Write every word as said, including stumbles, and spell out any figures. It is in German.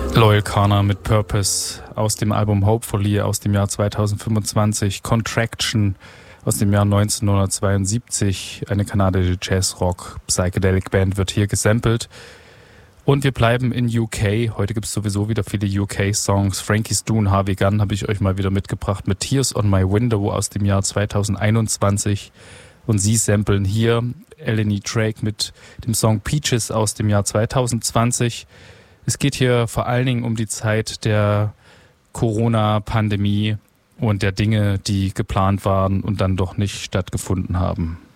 Loyal Kana mit Purpose aus dem Album Hopefully aus dem Jahr zweitausendfünfundzwanzig, Contraction aus dem Jahr neunzehnhundertzweiundsiebzig, eine kanadische Jazz-Rock-Psychedelic-Band wird hier gesampelt. Und wir bleiben in U K. Heute gibt es sowieso wieder viele U K-Songs. Frankie Stu und Harvey Gunn habe ich euch mal wieder mitgebracht mit Tears on My Window aus dem Jahr zweitausendeinundzwanzig. Und sie samplen hier Eleni Drake mit dem Song Peaches aus dem Jahr zweitausendzwanzig. Es geht hier vor allen Dingen um die Zeit der Corona-Pandemie und der Dinge, die geplant waren und dann doch nicht stattgefunden haben.